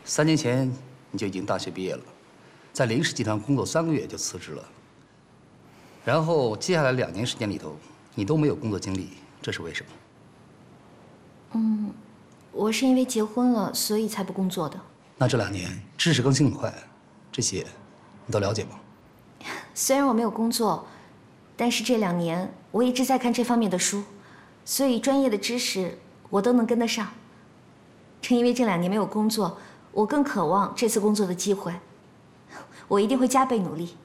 3年前你就已经大学毕业了，在林氏集团工作3个月就辞职了。然后接下来2年时间里头，你都没有工作经历，这是为什么？ 我是因为结婚了，所以才不工作的。 那这2年知识更新很快，这些你都了解吗？ 虽然我没有工作，但是这2年我一直在看这方面的书，所以专业的知识我都能跟得上。正因为这2年没有工作，我更渴望这次工作的机会。我一定会加倍努力。